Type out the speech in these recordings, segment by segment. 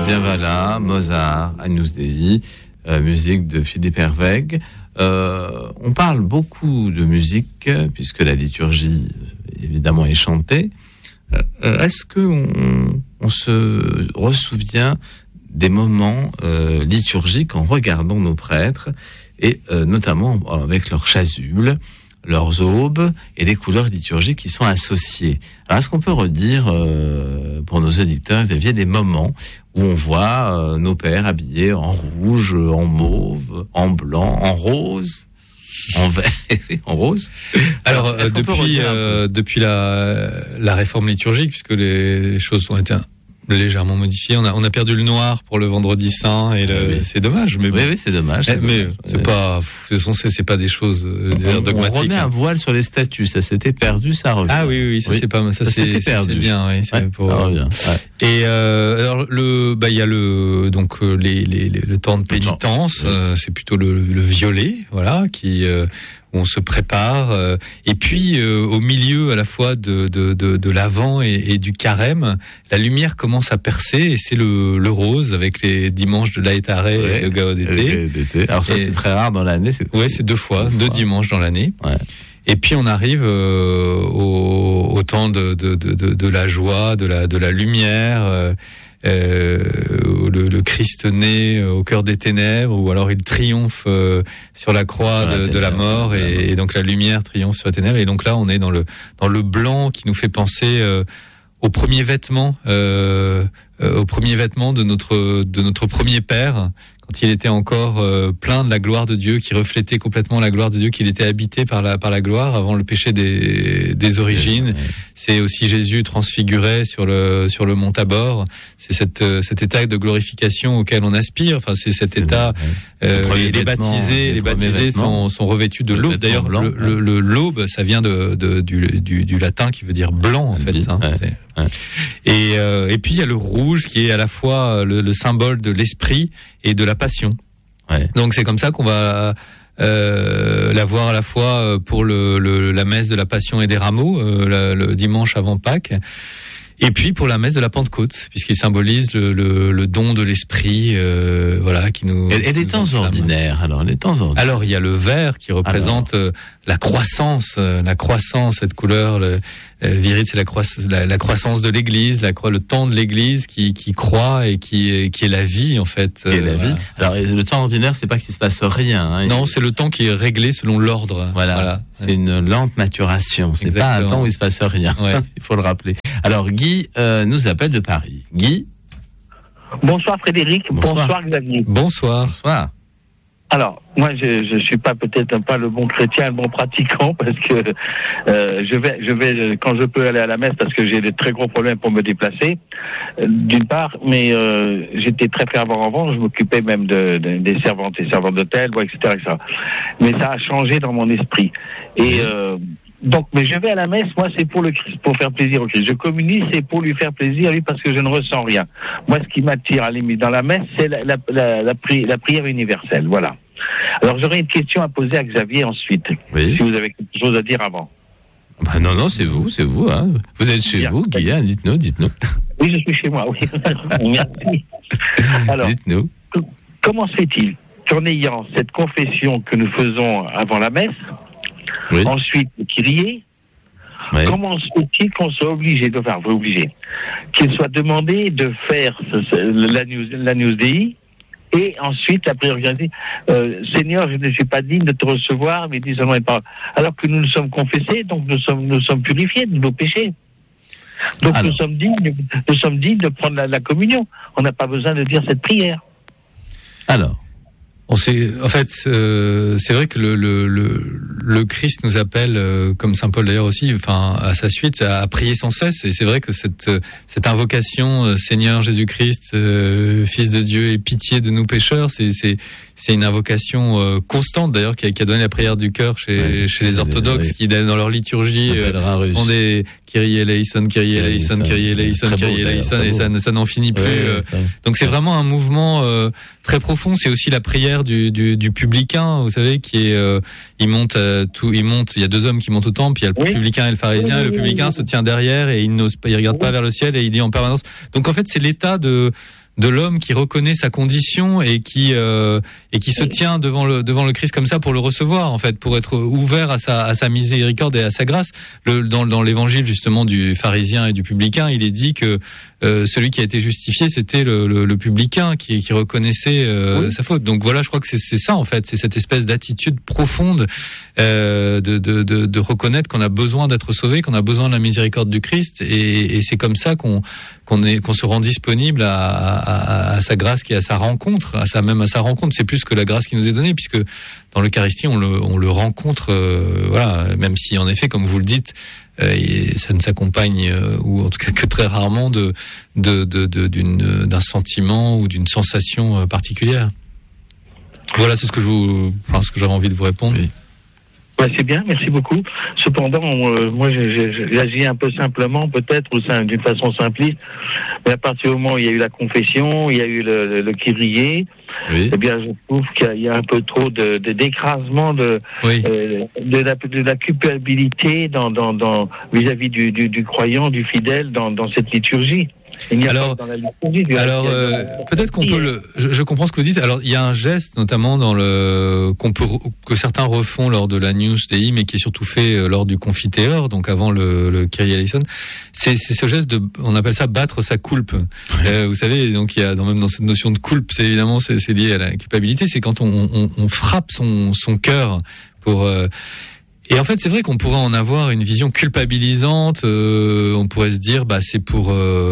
Bien voilà, Mozart, Agnus Dei, musique de Philippe Herwegh. On parle beaucoup de musique, puisque la liturgie, évidemment, est chantée. Est-ce qu'on se ressouvient des moments liturgiques en regardant nos prêtres, et notamment avec leurs chasubles, leurs aubes et les couleurs liturgiques qui sont associées? Alors, est-ce qu'on peut redire pour nos auditeurs, Xavier, des moments où on voit nos pères habillés en rouge, en mauve, en blanc, en rose, en vert, en rose? Alors, depuis la réforme liturgique, puisque les choses ont été légèrement modifiées, on a perdu le noir pour le vendredi saint, et c'est dommage. Mais bon. Oui, c'est dommage. Mais c'est pas des choses dogmatiques. On remet un voile sur les statues, ça s'était perdu, ça revient. Ah oui, ça c'est pas mal, ça c'est perdu. C'est bien, oui. Ça revient. Ouais. Et alors il y a le temps de pénitence, c'est plutôt le violet, voilà, qui où on se prépare, et puis au milieu à la fois de l'Avent et du Carême, la lumière commence à percer, et c'est le rose avec les dimanches de l'Aetare et le Gaudete. Alors ça, c'est très rare dans l'année. C'est 2 dimanches dans l'année. Ouais. Et puis on arrive au temps de la joie, de la lumière. Le Christ né au cœur des ténèbres, ou alors il triomphe sur la croix de la mort, et donc la lumière triomphe sur les ténèbres. Et donc là, on est dans le blanc qui nous fait penser au premier vêtement de notre premier père, quand il était encore plein de la gloire de Dieu, qui reflétait complètement la gloire de Dieu, qu'il était habité par la gloire avant le péché des origines. Ouais. C'est aussi Jésus transfiguré sur le mont Tabor. C'est cet état de glorification auquel on aspire. Enfin, c'est cet état. Les baptisés sont revêtus de l'aube. D'ailleurs, l'aube, ça vient du latin qui veut dire blanc, en fait. Et puis il y a le rouge, qui est à la fois le symbole de l'esprit et de la passion. Ouais. Donc c'est comme ça qu'on va l'avoir à la fois pour la messe de la Passion et des Rameaux, le dimanche avant Pâques, et puis pour la messe de la Pentecôte, puisqu'il symbolise le don de l'esprit, qui nous. Et les temps ordinaires, Alors il y a le vert qui représente la croissance, cette couleur. Viril, c'est la croissance de l'Église, le temps de l'Église qui croît et qui est la vie, en fait. Qui est la vie. Alors le temps ordinaire, c'est pas qu'il se passe rien. Hein. Non, c'est le temps qui est réglé selon l'ordre. Voilà. C'est une lente maturation. C'est pas un temps où il se passe rien. Ouais. Il faut le rappeler. Alors Guy nous appelle de Paris. Guy. Bonsoir Frédéric. Bonsoir Xavier. Bonsoir. Alors, moi, je suis peut-être pas le bon chrétien, le bon pratiquant, parce que je vais quand je peux aller à la messe, parce que j'ai des très gros problèmes pour me déplacer, d'une part, mais j'étais très fervent avant, je m'occupais même des servantes et servantes d'hôtel, etc., etc. Mais ça a changé dans mon esprit. Et donc, mais je vais à la messe, moi, c'est pour le Christ, pour faire plaisir au Christ. Je communie, c'est pour lui faire plaisir, lui, parce que je ne ressens rien. Moi, ce qui m'attire à la limite dans la messe, c'est la prière universelle, voilà. Alors, j'aurais une question à poser à Xavier ensuite, si vous avez quelque chose à dire avant. Non, c'est vous. Hein. Vous êtes chez vous, Guy, hein, dites-nous. Oui, je suis chez moi, oui. Merci. Alors, dites-nous. Comment se fait-il qu'en ayant cette confession que nous faisons avant la messe, ensuite Kyrie, comment se fait-il qu'on soit obligé qu'il soit demandé de faire l'Agnus Dei, et ensuite la prière organisée, Seigneur, je ne suis pas digne de te recevoir, mais dis seulement une parole. Alors que nous nous sommes confessés, donc nous sommes purifiés de nos péchés. Donc nous sommes dignes de prendre la communion. On n'a pas besoin de dire cette prière. Alors, en fait, c'est vrai que le Christ nous appelle, comme saint Paul d'ailleurs aussi, à sa suite, à prier sans cesse. Et c'est vrai que cette invocation, Seigneur Jésus-Christ, Fils de Dieu, et pitié de nous pécheurs, c'est une invocation constante d'ailleurs qui a donné la prière du cœur chez les orthodoxes, qui dans leur liturgie font des Kyrie eleison, Kyrie eleison, Kyrie eleison, Kyrie eleison, et ça n'en finit plus. Donc c'est vraiment un mouvement très profond. C'est aussi la prière du publicain, vous savez, qui est il monte. Il y a 2 hommes qui montent au temple, il y a le publicain et le pharisien, et le publicain se tient derrière et il regarde pas vers le ciel et il dit en permanence. Donc en fait c'est l'état de de l'homme qui reconnaît sa condition et qui se tient devant le Christ comme ça pour le recevoir, en fait, pour être ouvert à sa miséricorde et à sa grâce. Dans l'évangile justement du pharisien et du publicain, il est dit que celui qui a été justifié, c'était le publicain qui reconnaissait sa faute. Donc voilà, je crois que c'est ça, en fait, c'est cette espèce d'attitude profonde de reconnaître qu'on a besoin d'être sauvé, qu'on a besoin de la miséricorde du Christ, et c'est comme ça qu'on se rend disponible à sa grâce, qui est à sa rencontre, à sa rencontre. C'est plus que la grâce qui nous est donnée, puisque dans l'Eucharistie on le rencontre, voilà, même si en effet, comme vous le dites, ça ne s'accompagne ou en tout cas que très rarement d'un sentiment ou d'une sensation particulière. Voilà, c'est ce que j'avais envie de vous répondre. Oui. Ouais, c'est bien, merci beaucoup. Cependant, moi, j'agis un peu simplement, peut-être, ou d'une façon simpliste. Mais à partir du moment où il y a eu la confession, il y a eu le Kyrie, oui. Eh bien, je trouve qu'il y a un peu trop d'écrasement de la culpabilité vis-à-vis du croyant, du fidèle dans cette liturgie. Alors, peut-être qu'on peut je comprends ce que vous dites. Alors, il y a un geste, notamment que certains refont lors de l'Agnus Dei, mais qui est surtout fait lors du Confiteor, donc avant le Kyrie eleison. C'est ce geste on appelle ça battre sa culpe. Vous savez, donc il y a même dans cette notion de culpe, c'est évidemment c'est lié à la culpabilité. C'est quand on frappe son cœur pour et en fait, c'est vrai qu'on pourrait en avoir une vision culpabilisante. On pourrait se dire, c'est pour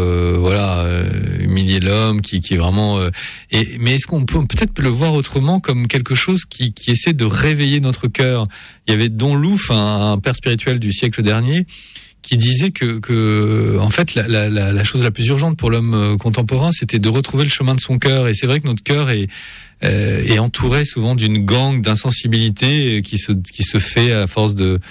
humilier l'homme qui est vraiment. Mais est-ce qu'on peut peut-être le voir autrement, comme quelque chose qui essaie de réveiller notre cœur? Il y avait Don Louf, un père spirituel du siècle dernier, qui disait que en fait la chose la plus urgente pour l'homme contemporain, c'était de retrouver le chemin de son cœur. Et c'est vrai que notre cœur est entouré souvent d'une gangue d'insensibilité qui se fait à force de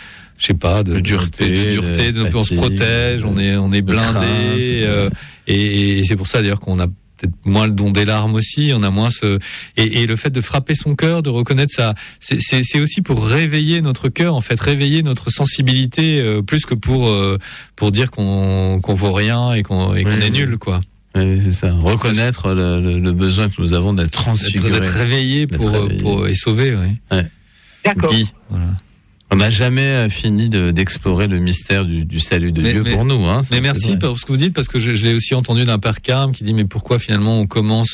dureté, on se protège, on est blindé, et c'est pour ça d'ailleurs qu'on a peut-être moins le don des larmes aussi, on a moins et le fait de frapper son cœur, de reconnaître ça, c'est aussi pour réveiller notre cœur, en fait, réveiller notre sensibilité, plus que pour dire qu'on vaut rien et qu'on est nul, quoi. Oui, c'est ça. Reconnaître le besoin que nous avons d'être transfigurés. D'être réveillés et sauvés, oui. Ouais. D'accord. Voilà. On n'a jamais fini d'explorer le mystère du salut de Dieu pour nous. Hein, mais merci pour ce que vous dites, parce que je l'ai aussi entendu d'un père carme qui dit, mais pourquoi finalement on commence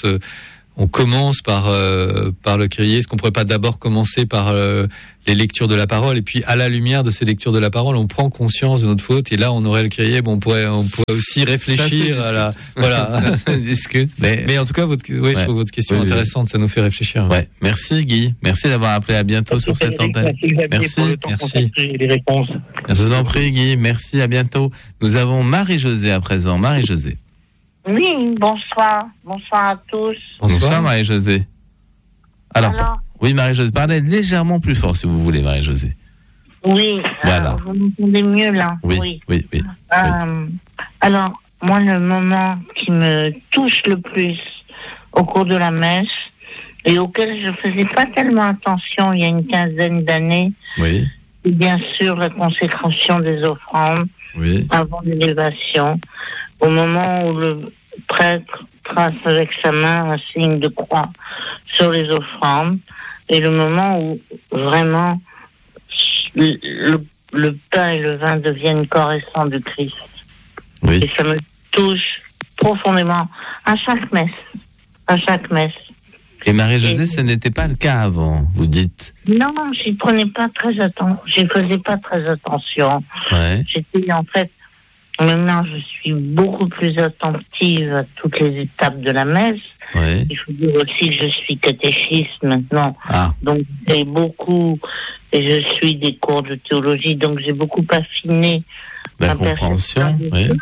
par le Kyrie? Est-ce qu'on pourrait pas d'abord commencer par les lectures de la parole, et puis à la lumière de ces lectures de la parole, on prend conscience de notre faute, et là on aurait le Kyrie. Bon, on pourrait aussi réfléchir voilà. Ça discute. Mais en tout cas, je trouve votre question intéressante. Ça nous fait réfléchir. Ouais. Merci Guy. Merci d'avoir appelé. À bientôt sur cette antenne. Merci. Les réponses. Je vous en prie Guy. Merci. À bientôt. Nous avons Marie-Josée à présent. Marie-Josée. Oui, bonsoir. Bonsoir à tous. Bonsoir Marie-Josée. Alors, oui Marie-Josée, parlez légèrement plus fort si vous voulez, Marie-Josée. Oui, voilà. Vous m'entendez mieux là? Oui. Alors, moi, le moment qui me touche le plus au cours de la messe, et auquel je ne faisais pas tellement attention il y a une quinzaine d'années, c'est bien sûr la consécration des offrandes avant l'élévation, au moment où le prêtre trace avec sa main un signe de croix sur les offrandes, et le moment où vraiment le pain et le vin deviennent corps et sang du Christ. Et ça me touche profondément à chaque messe. Et Marie-Josée, ce n'était pas le cas avant, vous dites? Non, j'y faisais pas très attention. J'étais en fait. Maintenant, je suis beaucoup plus attentive à toutes les étapes de la messe. Il faut dire aussi que je suis catéchiste maintenant. Donc, j'ai beaucoup, et je suis des cours de théologie, donc j'ai beaucoup affiné ma compréhension.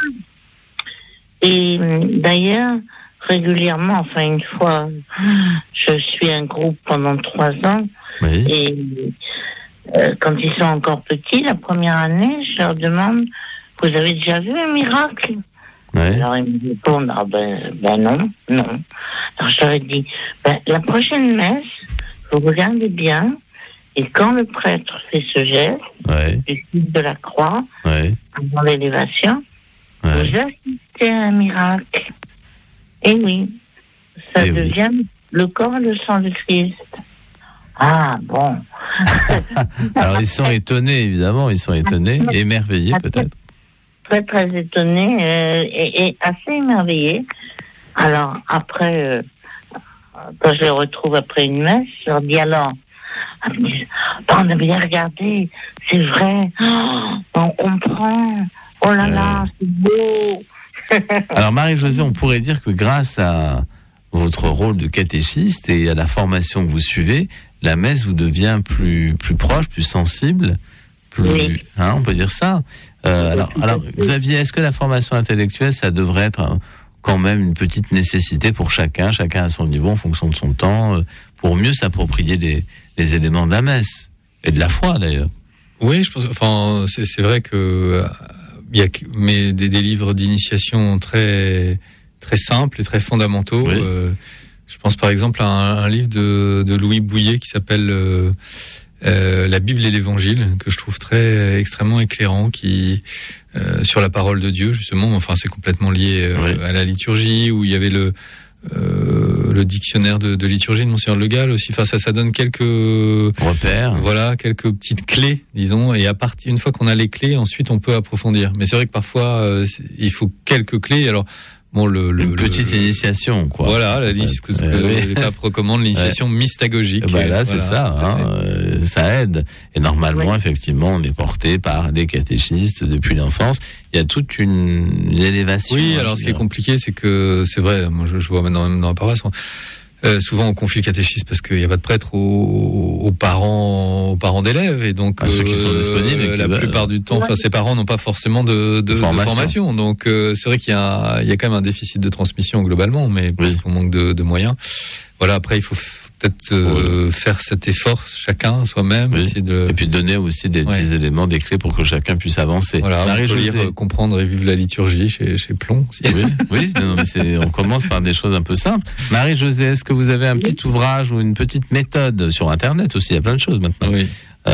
Et d'ailleurs, régulièrement, enfin une fois, je suis un groupe pendant 3 ans. Et quand ils sont encore petits, la première année, je leur demande: vous avez déjà vu un miracle? Alors ils me répondent: non. Alors je leur ai dit: la prochaine messe, vous regardez bien, et quand le prêtre fait ce geste, du signe de la croix, avant l'élévation, vous assistez à un miracle. Et oui, ça devient le corps et le sang du Christ. Ah, bon. Alors, ils sont étonnés, évidemment, émerveillés peut-être. Très, très étonnés et assez émerveillés. Alors, après, quand je les retrouve après une messe, je leur dis alors, on a bien regardé, c'est vrai, on comprend, oh là là, c'est beau. Alors, Marie-Josée, on pourrait dire que grâce à votre rôle de catéchiste et à la formation que vous suivez, la messe vous devient plus proche, plus sensible, plus, on peut dire ça. Alors, Xavier, est-ce que la formation intellectuelle, ça devrait être quand même une petite nécessité pour chacun à son niveau, en fonction de son temps, pour mieux s'approprier les éléments de la messe et de la foi d'ailleurs? Oui, je pense. Enfin, c'est vrai que il y a des livres d'initiation très très simples et très fondamentaux. Oui. Je pense par exemple à un livre de Louis Bouillet qui s'appelle La Bible et l'Évangile, que je trouve extrêmement éclairant, qui sur la parole de Dieu justement. Enfin, c'est complètement lié à la liturgie, où il y avait le dictionnaire de liturgie de Monseigneur Le Gall aussi. Enfin, ça donne quelques repères. Voilà, quelques petites clés, disons. Et une fois qu'on a les clés, ensuite on peut approfondir. Mais c'est vrai que parfois il faut quelques clés. Alors bon, une petite initiation, quoi. Voilà, la liste que le pape recommande, l'initiation mystagogique. Là, c'est ça. Ça aide. Et normalement, effectivement, on est porté par des catéchistes depuis l'enfance. Il y a toute une élévation. Oui, alors ce qui est compliqué, c'est que c'est vrai. Moi, je vois maintenant même dans la paroisse. Souvent, on confie le catéchisme parce qu'il n'y a pas de prêtre aux parents d'élèves, et donc ceux qui sont disponibles. La plupart du temps, ces parents n'ont pas forcément de formation. Donc, c'est vrai qu'il y a quand même un déficit de transmission globalement, mais parce qu'on manque de moyens. Voilà. Après, il faut peut-être faire cet effort chacun soi-même, essayer et puis donner aussi des petits éléments, des clés pour que chacun puisse avancer. Voilà, lire, comprendre et vivre la liturgie chez Plon aussi. Oui, mais on commence par des choses un peu simples. Marie-Josée, est-ce que vous avez un petit ouvrage ou une petite méthode sur Internet aussi? Il y a plein de choses maintenant. Oui.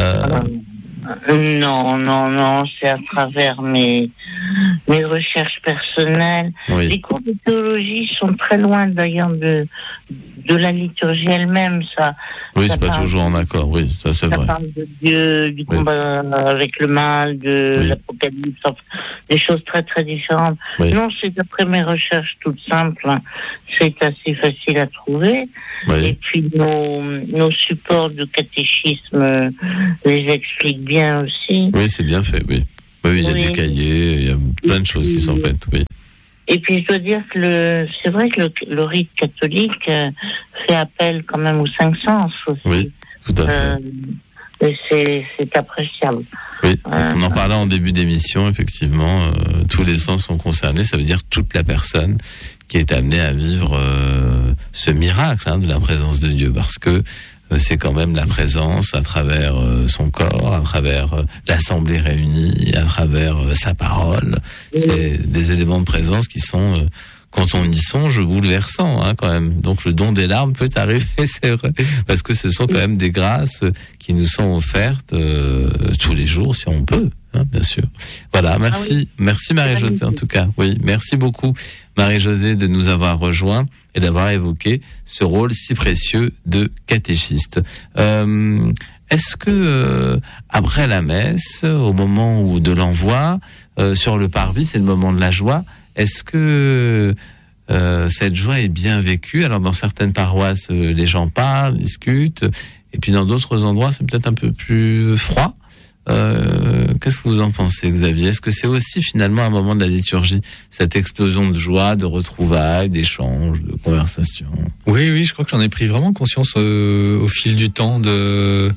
Non, c'est à travers mes recherches personnelles. Oui. Les cours de théologie sont très loin d'ailleurs de la liturgie elle-même, ça. Oui, c'est pas toujours en accord, oui, ça c'est vrai. Ça parle de Dieu, du combat avec le mal, de l'Apocalypse, des choses très très différentes. Oui. Non, c'est d'après mes recherches toutes simples, c'est assez facile à trouver. Oui. Et puis nos supports de catéchisme les expliquent bien aussi. Oui, c'est bien fait, oui. Oui, il y a des cahiers, il y a plein de choses qui sont faites, oui. Et puis je dois dire que c'est vrai que le rite catholique fait appel quand même aux 5 sens aussi. Oui, tout à fait. Et c'est appréciable. Oui, on en parlait en début d'émission, effectivement, tous les sens sont concernés, ça veut dire toute la personne qui est amenée à vivre ce miracle de la présence de Dieu, parce que c'est quand même la présence à travers son corps, à travers l'assemblée réunie, à travers sa parole. C'est des éléments de présence qui sont, quand on y songe, bouleversants quand même. Donc le don des larmes peut arriver, c'est vrai, parce que ce sont quand même des grâces qui nous sont offertes tous les jours, si on peut, bien sûr. Voilà, merci Marie-Josée en tout cas. Oui, merci beaucoup Marie-Josée de nous avoir rejoints et d'avoir évoqué ce rôle si précieux de catéchiste. Est-ce que après la messe, au moment de l'envoi, sur le parvis, c'est le moment de la joie, est-ce que cette joie est bien vécue? Alors dans certaines paroisses, les gens parlent, discutent, et puis dans d'autres endroits, c'est peut-être un peu plus froid. Qu'est-ce que vous en pensez, Xavier? Est-ce que c'est aussi finalement un moment de la liturgie, cette explosion de joie, de retrouvailles, d'échanges, de conversations? Oui, je crois que j'en ai pris vraiment conscience au fil du temps de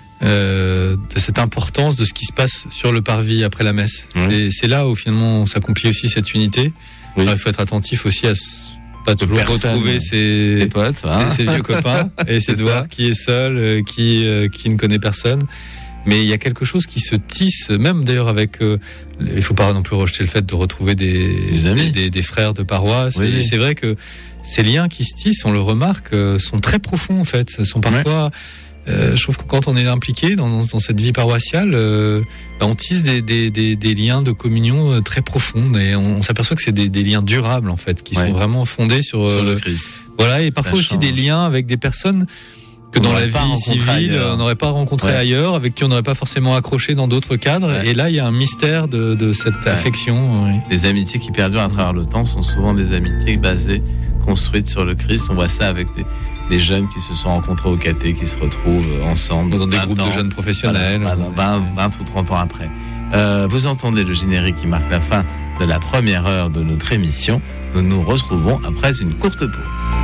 cette importance de ce qui se passe sur le parvis après la messe. C'est là où finalement s'accomplit aussi cette unité. Oui. Alors, il faut être attentif aussi à pas toujours retrouver ses potes, ses vieux copains, et essayer de voir qui est seul, qui ne connaît personne. Mais il y a quelque chose qui se tisse, même d'ailleurs avec. Il faut pas non plus rejeter le fait de retrouver des amis, des frères de paroisse. Oui. Et c'est vrai que ces liens qui se tissent, on le remarque, sont très profonds en fait. Ce sont parfois je trouve que quand on est impliqué dans cette vie paroissiale, on tisse des liens de communion très profonds et on s'aperçoit que c'est des liens durables en fait, qui sont vraiment fondés sur le Christ. Voilà, et parfois aussi des liens avec des personnes que dans la vie civile, on n'aurait pas rencontré ailleurs, avec qui on n'aurait pas forcément accroché dans d'autres cadres. Ouais. Et là, il y a un mystère de cette affection. Ouais. Les amitiés qui perdurent à travers le temps sont souvent des amitiés construites sur le Christ. On voit ça avec des jeunes qui se sont rencontrés au caté, qui se retrouvent ensemble. Dans des groupes de jeunes professionnels. 20 ou 30 ans après. Vous entendez le générique qui marque la fin de la première heure de notre émission. Nous nous retrouvons après une courte pause.